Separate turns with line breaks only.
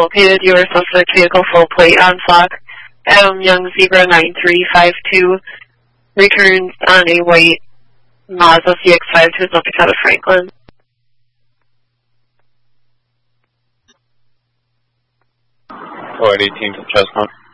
located your suspect vehicle full plate on flock Adam Young Zebra 9352. Returns on a white Mazda CX-5 to his left out of Franklin.
Flight 18 to Chestnut.